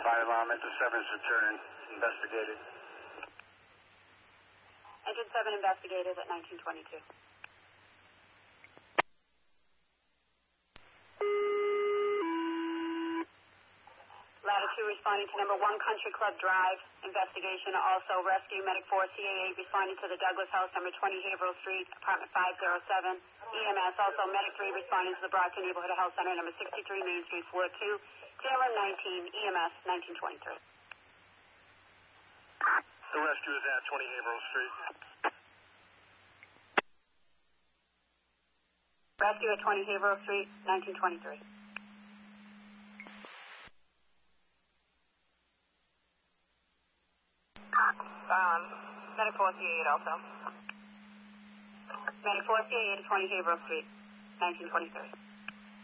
Enter 7 is returned. Investigated. Engine 7 investigated at 1922. Latitude responding to number 1 Country Club Drive. Investigation also rescue medic 4 CA8 responding to the Douglas House, number 20 Haverhill Street, apartment 507. EMS also medic 3 responding to the Brockton Neighborhood Health Center, number 63 Main Street, floor 2. Camera 19, EMS 1923. The rescue is at 20 Haverhill Street. Rescue at 20 Haverhill Street, 1923. Medic 4 CA8 also. Medic 4 CA8 at 20 Haverhill Street, 1923.